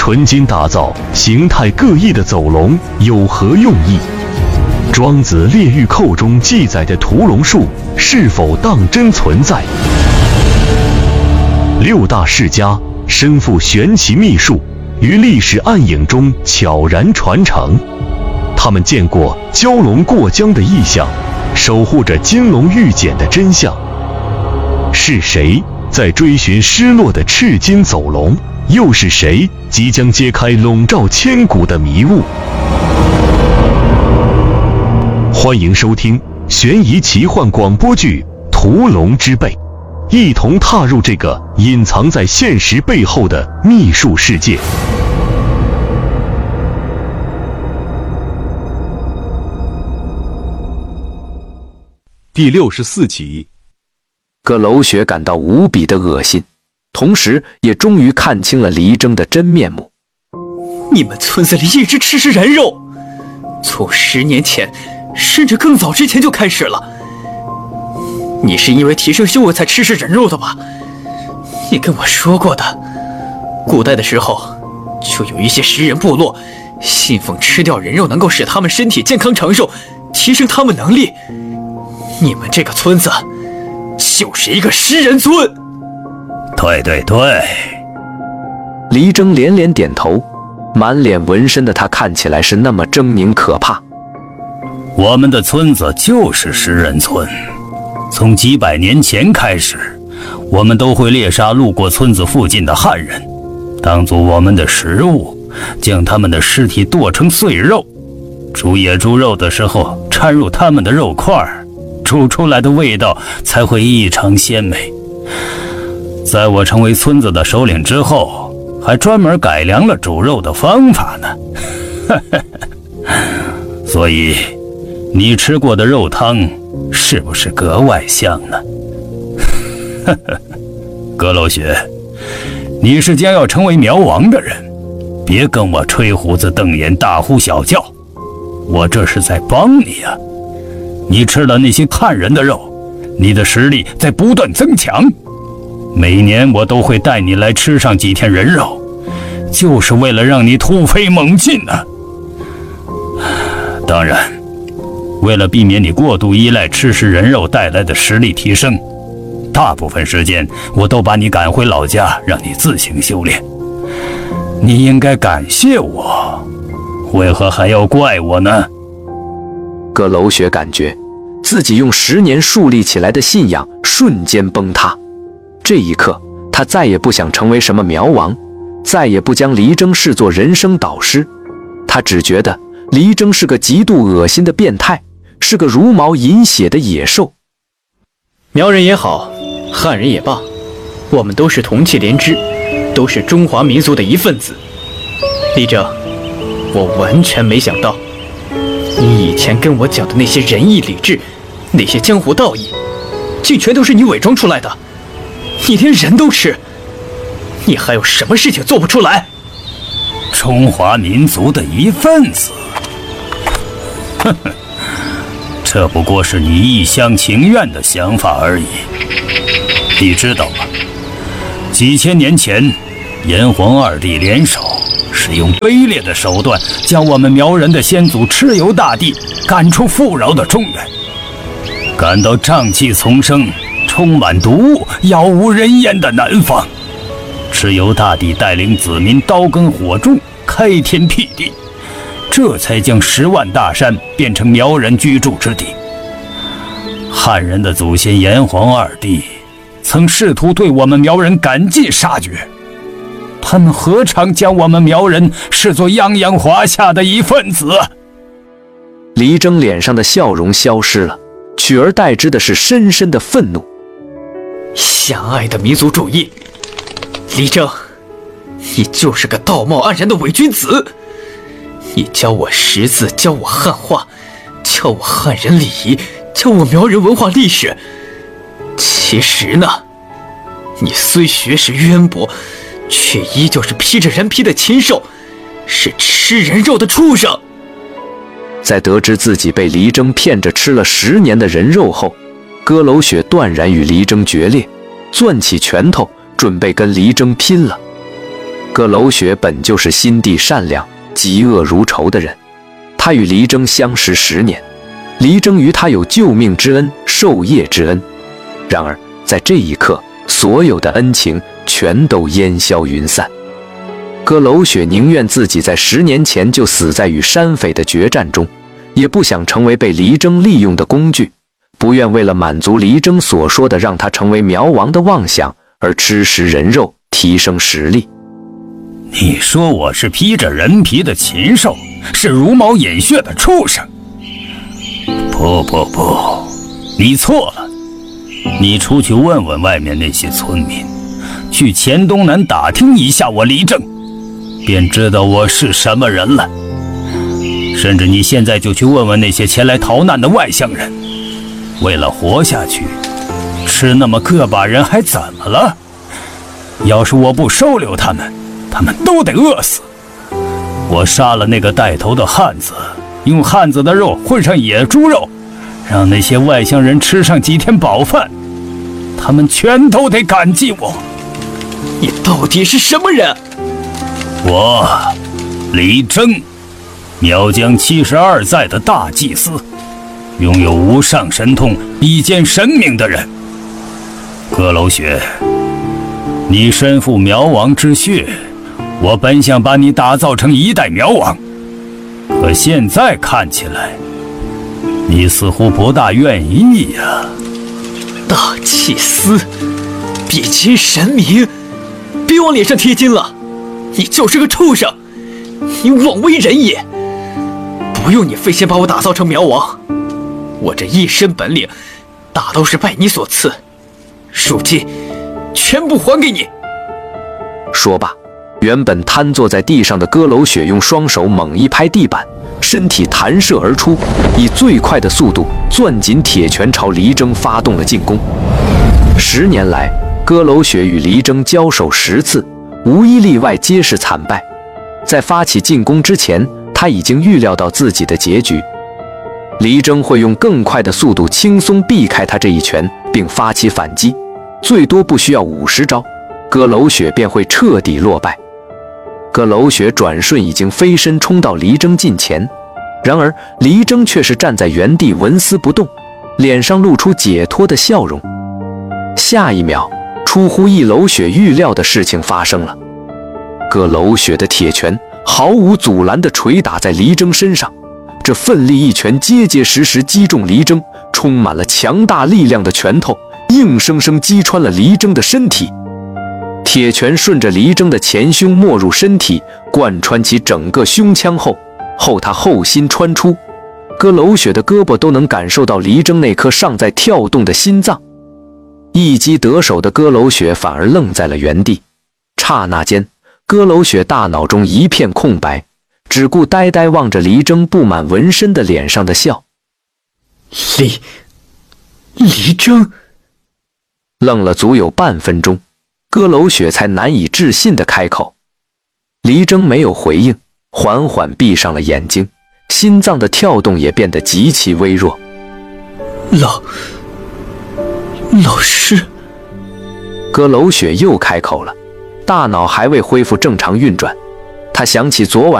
纯金打造形态各异的走龙有何用意？庄子《列御寇》中记载的屠龙术是否当真存在？六大世家身负玄奇秘术，于历史暗影中悄然传承。他们见过蛟龙过江的异象，守护着金龙玉简的真相。是谁在追寻失落的赤金走龙？又是谁即将揭开笼罩千古的迷雾？欢迎收听悬疑奇幻广播剧《屠龙之辈》，一同踏入这个隐藏在现实背后的秘术世界。 第64集。 葛楼雪感到无比的恶心，同时也终于看清了黎征的真面目。 你们村子里一直吃人肉，从10年前甚至更早之前就开始了。你是因为提升修为才吃人肉的吧？你跟我说过的，古代的时候就有一些食人部落信奉吃掉人肉能够使他们身体健康长寿，提升他们能力。你们这个村子就是一个食人村。 对， 黎征连连点头，满脸纹身的他看起来是那么狰狞可怕。 我们的村子就是食人村，从几百年前开始，我们都会猎杀路过村子附近的汉人，当作我们的食物，将他们的尸体剁成碎肉，煮野猪肉的时候掺入他们的肉块，煮出来的味道才会异常鲜美。在我成为村子的首领之后，还专门改良了煮肉的方法呢。所以你吃过的肉汤是不是格外香呢？葛楼雪，你是将要成为苗王的人，别跟我吹胡子瞪眼大呼小叫，我这是在帮你啊。你吃了那些汉人的肉，你的实力在不断增强，每年我都会带你来吃上几天人肉，就是为了让你突飞猛进呢。当然，为了避免你过度依赖吃食人肉带来的实力提升，大部分时间我都把你赶回老家，让你自行修炼。你应该感谢我，为何还要怪我呢？ 葛楼雪感觉自己用10年树立起来的信仰瞬间崩塌。这一刻，他再也不想成为什么苗王，再也不将黎征视作人生导师。他只觉得黎征是个极度恶心的变态，是个茹毛饮血的野兽。 苗人也好，汉人也罢，我们都是同气连枝，都是中华民族的一份子。黎征，我完全没想到，你以前跟我讲的那些仁义礼智，那些江湖道义，竟全都是你伪装出来的。你连人都吃，你还有什么事情做不出来？ 中华民族的一份子，这不过是你一厢情愿的想法而已。你知道吗？几千年前，炎黄2帝联手，使用卑劣的手段，将我们苗人的先祖蚩尤大帝赶出富饶的中原，赶到瘴气丛生、充满毒物、杳无人烟的南方。蚩尤大帝带领子民刀耕火种，开天辟地，这才将10万大山变成苗人居住之地。汉人的祖先炎黄2帝曾试图对我们苗人赶尽杀绝，他们何尝将我们苗人视作泱泱华夏的一份子？ 黎征脸上的笑容消失了，取而代之的是深深的愤怒。 狭隘的民族主义，黎征，你就是个道貌岸然的伪君子。你教我识字，教我汉话，教我汉人礼仪，教我苗人文化历史。其实呢，你虽学识渊博，却依旧是披着人皮的禽兽，是吃人肉的畜生。 在得知自己被黎征骗着吃了10年的人肉后，歌楼雪断然与黎征决裂，攥起拳头准备跟黎征拼了。 葛楼雪本就是心地善良、嫉恶如仇的人，他与黎征相识10年，黎征于他有救命之恩、授业之恩。然而在这一刻，所有的恩情全都烟消云散。葛楼雪宁愿自己在10年前就死在与山匪的决战中，也不想成为被黎征利用的工具，不愿为了满足黎征所说的让他成为苗王的妄想而吃食人肉，提升实力。 你说我是披着人皮的禽兽，是茹毛饮血的畜生？不，你错了。你出去问问外面那些村民，去黔东南打听一下我黎征，便知道我是什么人了。甚至你现在就去问问那些前来逃难的外乡人，为了活下去，吃那么个把人还怎么了？要是我不收留他们，他们都得饿死。我杀了那个带头的汉子，用汉子的肉混上野猪肉，让那些外乡人吃上几天饱饭，他们全都得感激我。 你到底是什么人？ 我黎征，苗疆72载的大祭司，拥有无上神通、比肩神明的人。葛楼雪，你身负苗王之血，我本想把你打造成1代苗王，可现在看起来，你似乎不大愿意呀。 大祭司，比肩神明，别往脸上贴金了，你就是个畜生，你枉为人也。不用你费心把我打造成苗王，我这一身本领大都是拜你所赐，如今全部还给你。 说罢，原本瘫坐在地上的葛楼雪用双手猛一拍地板，身体弹射而出，以最快的速度攥紧铁拳朝黎征发动了进攻。10年来，葛楼雪与黎征交手10次，无一例外皆是惨败。在发起进攻之前，他已经预料到自己的结局。黎征会用更快的速度轻松避开他这一拳，并发起反击，最多不需要50招，葛楼雪便会彻底落败。葛楼雪转瞬已经飞身冲到黎征近前，然而黎征却是站在原地纹丝不动，脸上露出解脱的笑容。下一秒，出乎一楼雪预料的事情发生了，葛楼雪的铁拳毫无阻拦地捶打在黎征身上，这奋力一拳结结实实击中黎征，充满了强大力量的拳头硬生生击穿了黎征的身体。铁拳顺着黎征的前胸没入身体，贯穿其整个胸腔后他后心穿出，葛楼雪的胳膊都能感受到黎征那颗尚在跳动的心脏。一击得手的葛楼雪反而愣在了原地，刹那间，葛楼雪大脑中一片空白，只顾呆呆望着黎征布满纹身的脸上的笑。 黎征。 愣了足有半分钟，葛楼雪才难以置信地开口。黎征没有回应，缓缓闭上了眼睛，心脏的跳动也变得极其微弱。 老师。 葛楼雪又开口了，大脑还未恢复正常运转，他想起昨晚